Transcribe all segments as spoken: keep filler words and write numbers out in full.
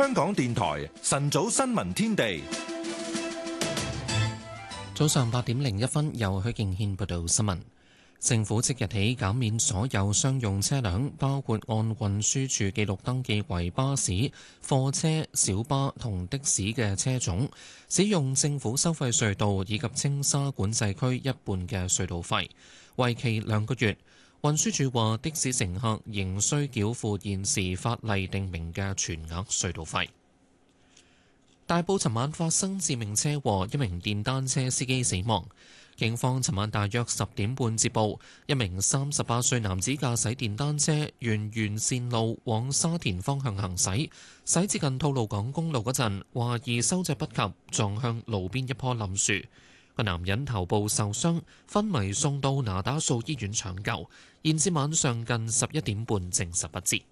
香港電台晨早新聞天地， 早上八點零一分，由許敬軒報道新聞。政府即日起減免所有商用車輛，包括按運輸署記錄登記為巴士、貨車、小巴同的士嘅車種，使用政府收費隧道以及青沙管制區一半嘅隧道費，為期兩個月。運輸署話，的士乘客仍需繳付現時法例定明嘅全額隧道費。大埔尋晚發生致命車禍，一名電單車司機死亡。警方尋晚大約十點半接報，一名三十八歲男子駕駛電單車沿沿線路往沙田方向行駛，駛至近吐露港公路嗰陣，懷疑收掣不及，撞向路邊一棵冧樹。個男人頭部受傷，昏迷送到那打素醫院搶救，現至晚上近十一點半證實不治。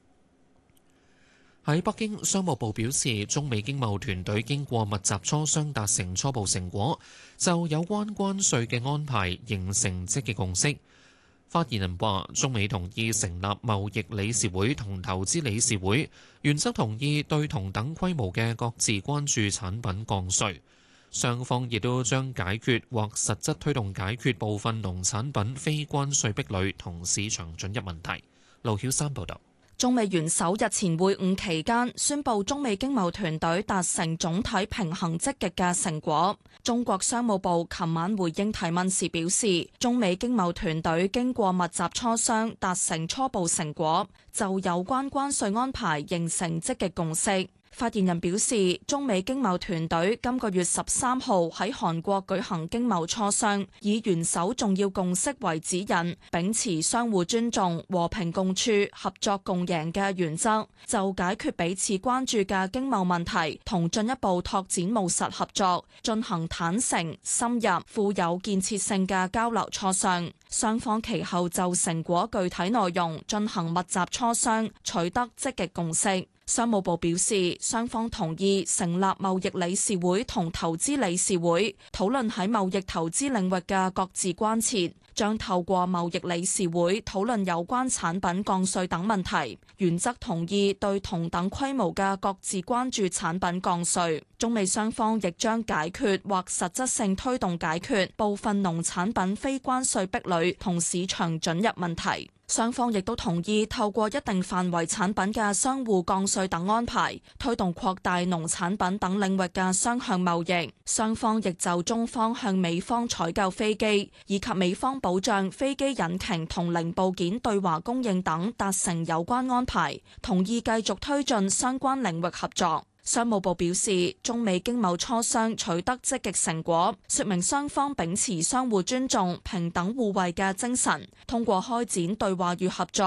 喺北京，商務部表示，中美經貿團隊經過密集磋商達成初步成果，就有關關稅嘅安排形成積極共識。發言人話，中美同意成立貿易理事會同投資理事會，原則同意對同等規模嘅各自關注產品降稅。雙方亦都將解決或實質推動解決部分農產品非關稅壁壘同市場准入問題。盧曉山報導。 中美元首日前會晤期間宣布，中美經貿團隊達成總體平衡積極嘅成果。中國商務部琴晚回應提問時表示，中美經貿團隊經過密集磋商達成初步成果，就有關關稅安排形成積極共識。發言人表示，中美經貿團隊今個月十三號喺韓國舉行經貿磋商，以元首重要共識為指引，秉持相互尊重、和平共處、合作共贏嘅原則，就解決彼此關注嘅經貿問題同進一步拓展務實合作，進行坦誠、深入、富有建設性嘅交流磋商。雙方其後就成果具體內容進行密集磋商，取得積極共識。商務部表示，雙方同意成立貿易理事會同投資理事會，討論喺貿易投資領域嘅各自關切，將透過貿易理事會討論有關產品降稅等問題，原則同意對同等規模嘅各自關注產品降稅。中美雙方亦將解決或實質性推動解決部分農產品非關稅壁壘同市場准入問題。雙方亦都同意透過一定範圍產品嘅相互降稅等安排，推動擴大農產品等領域嘅雙向貿易。雙方亦就中方向美方採購飛機，以及美方保障飛機引擎同零部件對華供應等達成有關安排，同意繼續推進相關領域合作。商務部表示，中美經貿磋商取得積極成果，說明雙方秉持相互尊重、平等互惠嘅精神，通過開展對話與合作，